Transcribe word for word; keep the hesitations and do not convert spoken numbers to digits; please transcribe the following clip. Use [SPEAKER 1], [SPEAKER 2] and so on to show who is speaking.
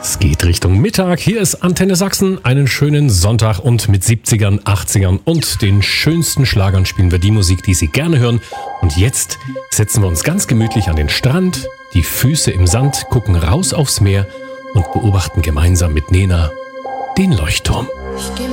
[SPEAKER 1] Es geht Richtung Mittag. Hier ist Antenne Sachsen. Einen schönen Sonntag und mit siebzigern, achtzigern und den schönsten Schlagern spielen wir die Musik, die Sie gerne hören. Und jetzt setzen wir uns ganz gemütlich an den Strand, die Füße im Sand, gucken raus aufs Meer und beobachten gemeinsam mit Nena den Leuchtturm.
[SPEAKER 2] Ich geh